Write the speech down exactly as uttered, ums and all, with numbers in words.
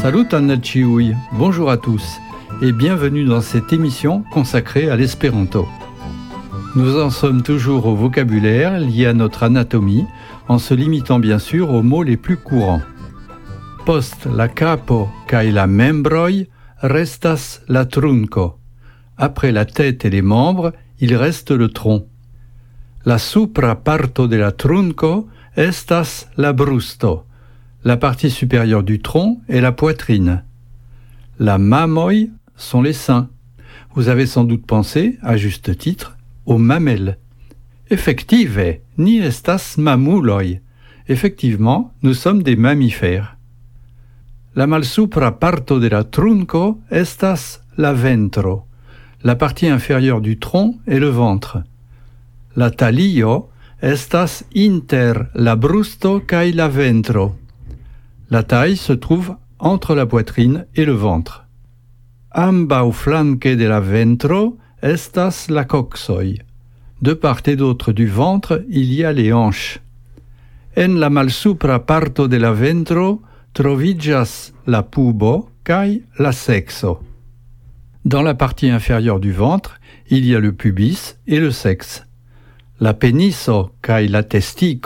Salut Annachiouy, bonjour à tous et bienvenue dans cette émission consacrée à l'espéranto. Nous en sommes toujours au vocabulaire lié à notre anatomie en se limitant bien sûr aux mots les plus courants. Post la capo kai la membroi restas la trunco. Après la tête et les membres, il reste le tronc. La supra parto de la trunco estas la brusto. La partie supérieure du tronc est la poitrine. La mamoi sont les seins. Vous avez sans doute pensé, à juste titre, aux mamelles. Effective, ni estas mamuloi. Effectivement, nous sommes des mammifères. La malsupra parto de la trunco estas la ventro. La partie inférieure du tronc est le ventre. La talio estas inter la brusto kai la ventro. La taille se trouve entre la poitrine et le ventre. Ambau flanque de la ventro estas la coxoi. De part et d'autre du ventre, il y a les hanches. En la malsupra parto de la ventro troviĝas la pubo kai la sexo. Dans la partie inférieure du ventre, il y a le pubis et le sexe. La peniso kai la testico